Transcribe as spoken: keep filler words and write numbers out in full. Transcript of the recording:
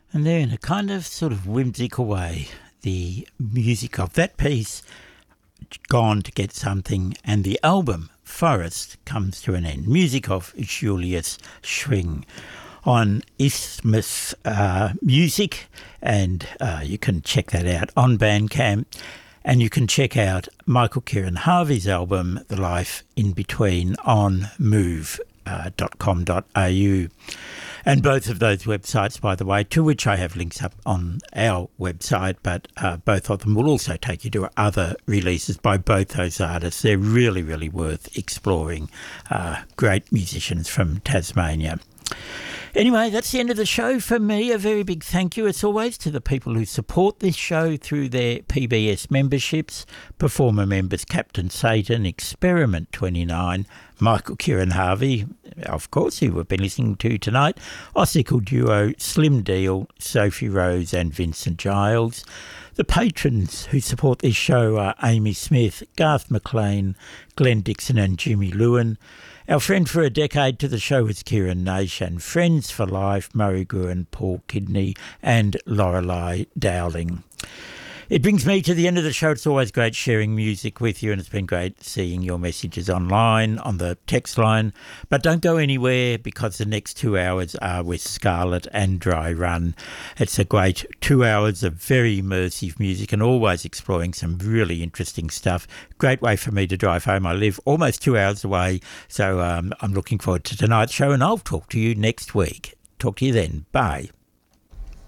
And there, in a kind of sort of whimsical way, the music of that piece, Gone to Get Something, and the album Forest comes to an end. Music of Julius Schwing on Isthmus uh, Music, and uh, you can check that out on Bandcamp. And you can check out Michael Kieran Harvey's album, The Life in Between, on move dot com dot a u. And both of those websites, by the way, to which I have links up on our website, but uh, both of them will also take you to other releases by both those artists. They're really, really worth exploring. Uh, great musicians from Tasmania. Anyway, that's the end of the show for me. A very big thank you, as always, to the people who support this show through their P B S memberships, performer members Captain Satan, Experiment twenty-nine, Michael Kieran Harvey, of course, who we've been listening to tonight, Ossical Duo, Slim Deal, Sophie Rose and Vincent Giles. The patrons who support this show are Amy Smith, Garth McLean, Glenn Dixon and Jimmy Lewin. Our friend for a decade to the show was Kieran Nation. Friends for life, Murray Gruen, Paul Kidney and Lorelei Dowling. It brings me to the end of the show. It's always great sharing music with you, and it's been great seeing your messages online, on the text line. But don't go anywhere, because the next two hours are with Scarlett and Dry Run. It's a great two hours of very immersive music and always exploring some really interesting stuff. Great way for me to drive home. I live almost two hours away, so um, I'm looking forward to tonight's show, and I'll talk to you next week. Talk to you then. Bye.